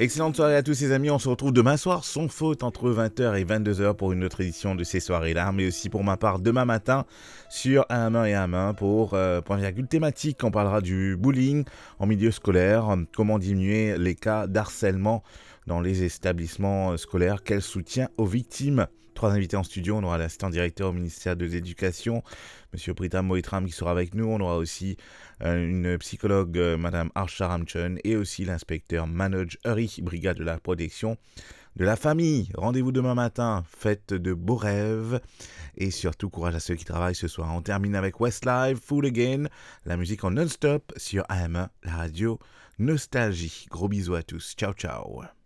Excellente soirée à tous les amis, on se retrouve demain soir, sans faute, entre 20h et 22h pour une autre édition de ces soirées-là, mais aussi pour ma part demain matin sur AM1 et AM1 pour point virgule thématique. On parlera du bullying en milieu scolaire, comment diminuer les cas d'harcèlement dans les établissements scolaires, quel soutien aux victimes. 3 invités en studio, on aura l'assistant directeur au ministère de l'Éducation, Monsieur Pritam Moitram qui sera avec nous. On aura aussi une psychologue, Madame Arsha Ramchun, et aussi l'inspecteur Manoj Hari, brigade de la protection de la famille. Rendez-vous demain matin, faites de beaux rêves et surtout courage à ceux qui travaillent ce soir. On termine avec Westlife, Fool Again, la musique en non-stop sur AM1, la radio Nostalgie. Gros bisous à tous, ciao ciao.